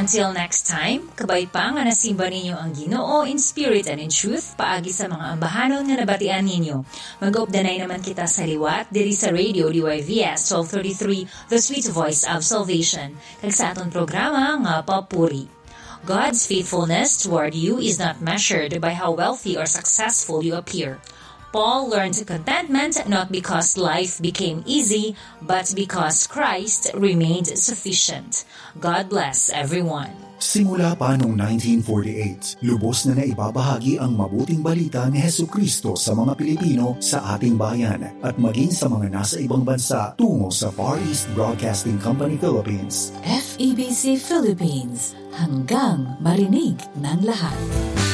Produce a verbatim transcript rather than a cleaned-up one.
Until next time, kabay pa nga nasimba ninyo ang Ginoo in spirit and in truth, paagi sa mga ambahanon nga nabatian ninyo. Mag-updanay naman kita sa liwat, diri sa Radio D Y V S twelve thirty-three, The Sweet Voice of Salvation, kag sa aton programa nga Papuri. God's faithfulness toward you is not measured by how wealthy or successful you appear. Paul learned contentment not because life became easy, but because Christ remained sufficient. God bless everyone. Simula pa noong nineteen forty-eight, lubos na naibabahagi ang mabuting balita ni Hesukristo sa mga Pilipino sa ating bayan at maging sa mga nasa ibang bansa tungo sa Far East Broadcasting Company Philippines. F E B C Philippines, hanggang marinig ng lahat.